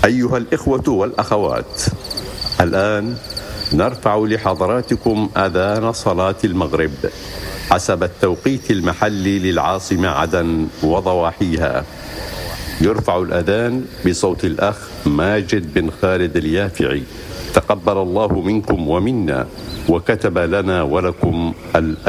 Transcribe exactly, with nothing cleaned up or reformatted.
أيها الإخوة والأخوات، الآن نرفع لحضراتكم أذان صلاة المغرب حسب التوقيت المحلي للعاصمة عدن وضواحيها. يرفع الأذان بصوت الأخ ماجد بن خالد اليافعي، تقبل الله منكم ومنا وكتب لنا ولكم الأجر.